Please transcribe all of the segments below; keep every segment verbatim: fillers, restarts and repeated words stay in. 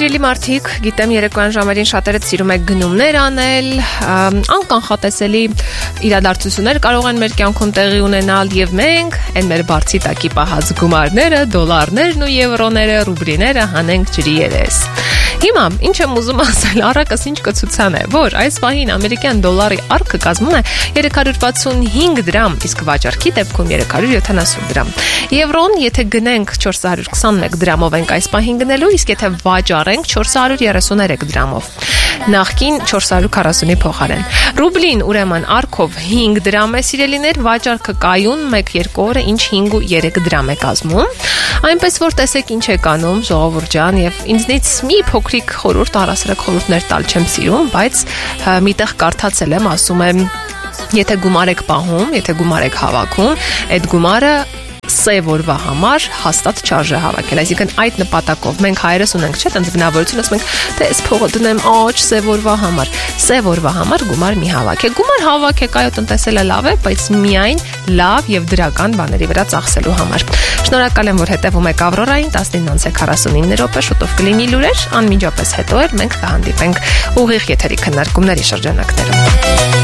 Սիրելի մարդիկ, գիտեմ երեկոյան ժամերին շատերդ սիրում եք գնումներ անել, անկանխատեսելի իրադարձություններ կարող են մեր կյանքում տեղի ունենալ եւ մենք այն մեր բարձի տակի պահած գումարները, դոլարներն ու եվրոները, ռուբլիները հանենք ջրի երես։ Հիմա ինչ եմ ուզում ասել, առակս ինչ կցուցան է, որ այս պահին ամերիկյան դոլարի առքը կազմում է երեք հարյուր վաթսունհինգ դրամ, իսկ վաճառքի դեպքում երեք հարյուր յոթանասուն դրամ։ Եվրոն, եթե գնենք չորս հարյուր քսանմեկ դրամով ենք այս պահին գնելու, իսկ եթե վաճառենք չորս հարյուր երեսուներեք դրամով։ Նախկին չորս հարյուր քառասունի փոխարեն։ Ռուբլին ուրեմն առքով հինգ դրամ է, սիրելիներ, վաճառքը կայուն մեկ երկու օրը ինչ հինգ ու երեք դրամ է կազմում։ Այնպես որ տեսեք ինչ եք անում, ժողովուրդ ջան, եւ ինձնից մի փոքրիկ խորհուրդ, առասարակ խորհուրդներ տալ չեմ սիրում, բայց միտեղ կարդացել եմ, ասում եմ, եթե գումար եք պահում, եթե գումար եք հավաքում, այդ գումարը սև օրվա համար հաստատ չարժե հավաքել, այսինքն այդ նպատակով մենք հայերս ունենք, չէ՞, տենց բնավորություն, ասում ենք, թե այս փողը դնեմ աչ սև օրվա համար, սև օրվա համար գումար մի հավաքեք, գումար հավաքեք, այո, տնտեսելը լավ է, բայց միայն լավ եւ դրական բաների վրա ծախսելու համար։ Շնորհակալ եմ, որ հետևում եք Ավրորային, տասնինը քառասունինը րոպե շուտով կլինի լուրեր, անմիջապես հետո էլ մենք կհանդիպենք ուղիղ եթերի քննարկումների շրջանակներում։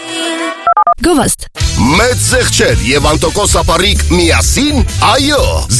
Գովաստ։ Մեծ զեղչեր եւ անտոկոս ապարիկ միասին, այո։